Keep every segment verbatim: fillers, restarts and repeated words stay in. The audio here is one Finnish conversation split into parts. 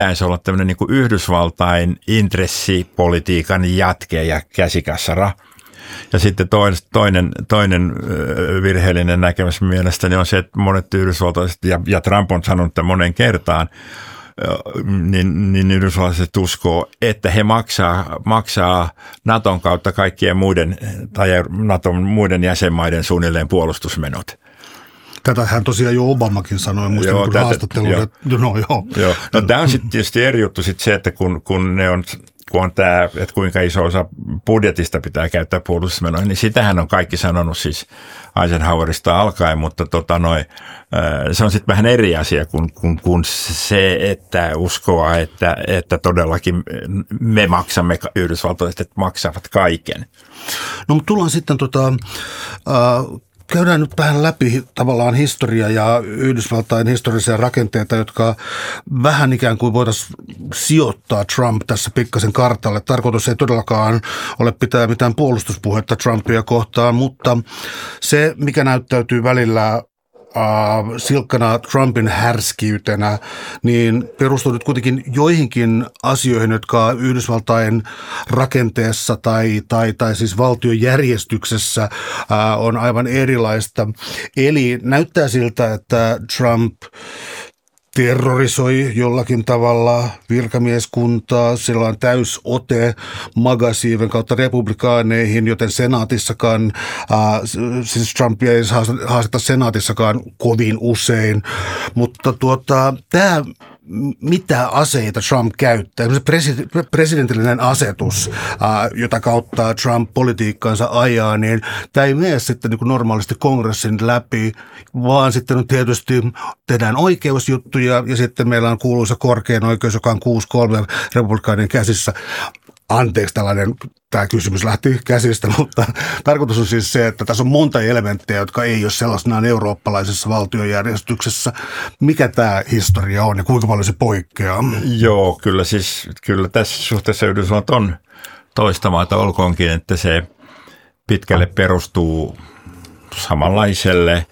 pitäisi olla tämmöinen niin kuin Yhdysvaltain intressipolitiikan jatke ja käsikassara. Ja sitten toinen, toinen virheellinen näkemys mielestäni on se, että monet yhdysvaltalaiset, ja, ja Trump on sanonut tämän monen kertaan, niin, niin yhdysvaltalaiset uskoo, että he maksaa, maksaa Naton kautta kaikkien muiden tai Naton muiden jäsenmaiden suunnilleen puolustusmenot. Tätähän tosiaan jo Obamakin sanoi, muistan joo, tätä, haastattelun. Jo. No, joo. Joo. No, tämä on sitten tietysti eri juttu sit se, että kun, kun ne on, kun on tämä, että kuinka iso osa budjetista pitää käyttää puolustusmenoihin, niin sitähän on kaikki sanonut siis Eisenhowerista alkaen, mutta tota noi, se on sitten vähän eri asia kuin, kuin, kuin se, että uskoa, että, että todellakin me maksamme, yhdysvaltalaiset maksavat kaiken. No, mutta tullaan sitten tota, äh, käydään nyt vähän läpi tavallaan historiaa ja Yhdysvaltain historiallisia rakenteita, jotka vähän ikään kuin voitaisiin sijoittaa Trump tässä pikkasen kartalle. Tarkoitus ei todellakaan ole pitää mitään puolustuspuhetta Trumpia kohtaan, mutta se, mikä näyttäytyy välillä Uh, silkkana Trumpin härskiytenä, niin perustuu nyt kuitenkin joihinkin asioihin, jotka Yhdysvaltain rakenteessa tai, tai, tai siis valtiojärjestyksessä uh, on aivan erilaista. Eli näyttää siltä, että Trump terrorisoi jollakin tavalla virkamieskuntaa, sillä on täys ote magasiiven kautta republikaaneihin, joten senaatissakaan, äh, siis Trumpia ei haasteta senaatissakaan kovin usein, mutta tuota, tämä mitä aseita Trump käyttää. Presi- presidentillinen asetus, ää, jota kautta Trump politiikkaansa ajaa, niin tämä ei mene sitten niin kuin normaalisti kongressin läpi, vaan sitten on tietysti tehdään oikeusjuttuja ja sitten meillä on kuuluisa korkein oikeus, joka on kuusi kolme republikaanien käsissä. Anteeksi, tällainen, tämä kysymys lähti käsistä, mutta tarkoitus on siis se, että tässä on monta elementtiä, jotka ei ole sellaisenaan eurooppalaisessa valtiojärjestyksessä. Mikä tämä historia on ja kuinka paljon se poikkeaa? Joo, kyllä siis kyllä tässä suhteessa Yhdysvallat on toista maata, olkoonkin, että se pitkälle perustuu samanlaiselle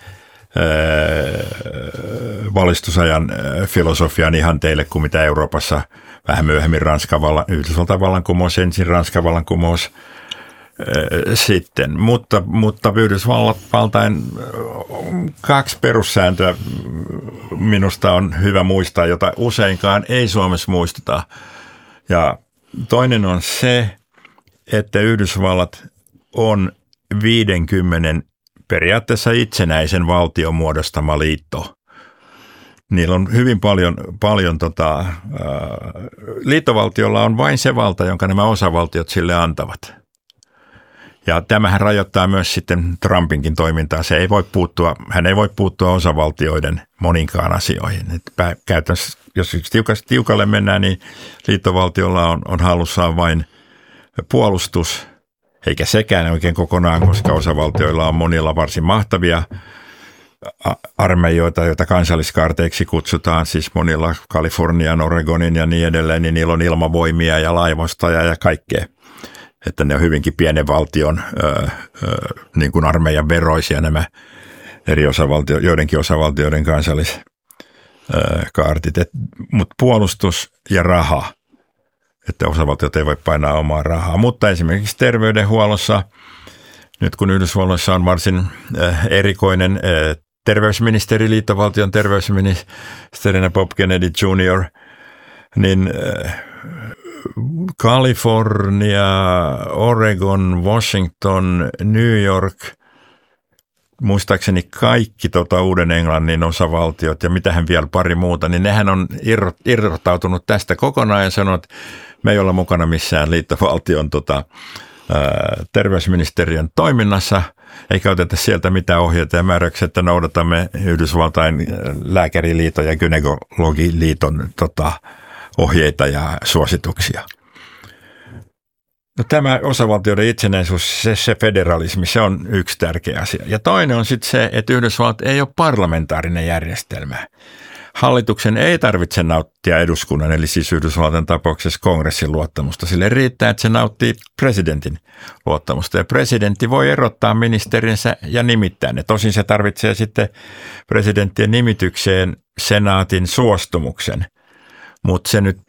valistusajan filosofian ihanteille kuin mitä Euroopassa vähän myöhemmin Ranskan vallan, Yhdysvaltain vallankumous, ensin Ranskan vallankumous sitten. Mutta, mutta Yhdysvaltain kaksi perussääntöä minusta on hyvä muistaa, jota useinkaan ei Suomessa muisteta. Ja toinen on se, että Yhdysvallat on viidenkymmenen periaatteessa itsenäisen valtion muodostama liitto. Niillä on hyvin paljon, paljon tota, ää, liittovaltiolla on vain se valta, jonka nämä osavaltiot sille antavat. Ja tämähän rajoittaa myös sitten Trumpinkin toimintaa. Se ei voi puuttua, hän ei voi puuttua osavaltioiden moninkaan asioihin. Et käytännössä, jos tiukalle mennään, niin liittovaltiolla on, on hallussaan vain puolustus, eikä sekään oikein kokonaan, koska osavaltioilla on monilla varsin mahtavia armeijoita, joita kansalliskaarteiksi kutsutaan, siis monilla Kalifornian, Oregonin ja niin edelleen, niin niillä on ilmavoimia ja laivastoja ja kaikkea. Että ne on hyvinkin pienen valtion ö, ö, niin kuin armeijan veroisia nämä eri osavaltio, joidenkin osavaltioiden kansalliskaartit. Mutta puolustus ja raha, että osavaltiot ei voi painaa omaa rahaa. Mutta esimerkiksi terveydenhuollossa, nyt kun Yhdysvalloissa on varsin äh, erikoinen äh, terveysministeri, liittovaltion terveysministerinä Bob Kennedy junior, niin äh, California, Oregon, Washington, New York, muistaakseni kaikki tota Uuden Englannin osavaltiot ja mitähän vielä pari muuta, niin nehän on irrottautunut tästä kokonaan ja sanonut, että me ei olla mukana missään liittovaltion tota, terveysministeriön toiminnassa, eikä oteta sieltä mitään ohjeita ja määräyksiä, että noudatamme Yhdysvaltain lääkäriliiton ja gynekologiliiton tota, ohjeita ja suosituksia. No, tämä osavaltioiden itsenäisyys, se, se federalismi, se on yksi tärkeä asia. Ja toinen on sitten se, että Yhdysvallat ei ole parlamentaarinen järjestelmä. Hallituksen ei tarvitse nauttia eduskunnan, eli siis Yhdysvaltain tapauksessa kongressin luottamusta. Sille riittää, että se nauttii presidentin luottamusta. Ja presidentti voi erottaa ministerinsä ja nimittää ne. Tosin se tarvitsee sitten presidenttien nimitykseen senaatin suostumuksen. mutta se nyt